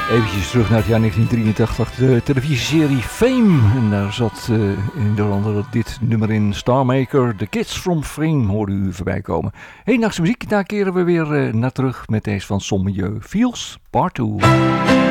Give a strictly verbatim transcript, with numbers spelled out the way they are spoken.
Eventjes terug naar het jaar negentien drieëntachtig, de televisieserie Fame. En daar zat uh, onder andere dit nummer in, Starmaker, The Kids from Fame, hoorde u voorbij komen. Hedendaagse muziek, daar keren we weer uh, naar terug met deze van Son Milieu, Feels Part twee.